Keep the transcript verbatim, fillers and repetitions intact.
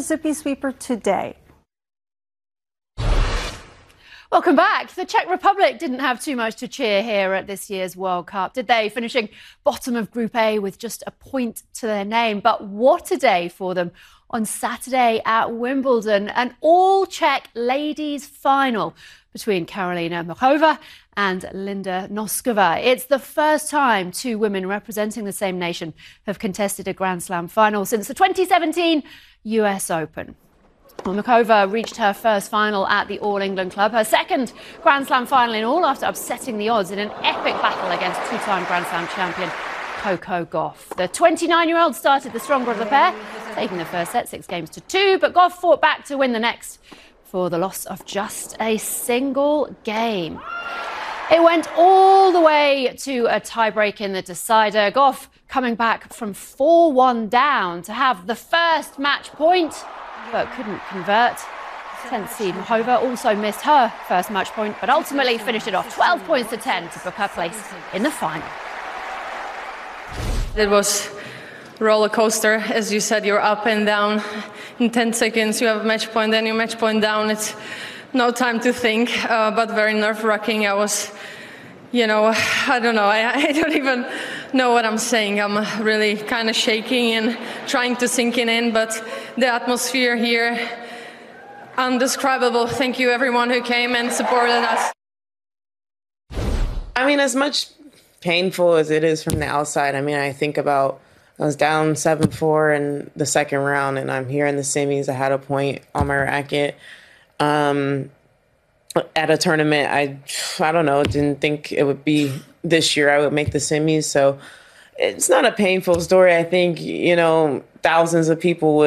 Zippy Sweeper today. Welcome back. The Czech Republic didn't have too much to cheer here at this year's World Cup, did they? Finishing bottom of Group A with just a point to their name. But what a day for them on Saturday at Wimbledon. An all-Czech ladies final between Karolina Muchova and Linda Noskova. It's the first time two women representing the same nation have contested a Grand Slam final since the twenty seventeen U S Open. Well, Muchova reached her first final at the All England Club, her second Grand Slam final in all after upsetting the odds in an epic battle against two-time Grand Slam champion Coco Gauff. The twenty-nine-year-old started the stronger of the pair, taking the first set six games to two, but Gauff fought back to win the next for the loss of just a single game. It went all the way to a tiebreak in the decider. Gauff coming back from four one down to have the first match point, but couldn't convert. tenth seed Muchova also missed her first match point, but ultimately finished it off twelve points to ten to book her place in the final. It was a roller coaster. As you said, you're up and down. In ten seconds you have a match point, then you match point down. It's no time to think, uh, but very nerve-wracking. I was, you know, I don't know. I, I don't even know what I'm saying. I'm really kind of shaking and trying to sink it in, but the atmosphere here, undescribable. Thank you everyone who came and supported us. I mean, as much painful as it is from the outside, I mean, I think about, I was down seven four in the second round, and I'm here in the semis. I had a point on my racket. Um, at a tournament, I, I don't know, didn't think it would be this year I would make the semis. So it's not a painful story. I think, you know, thousands of people would.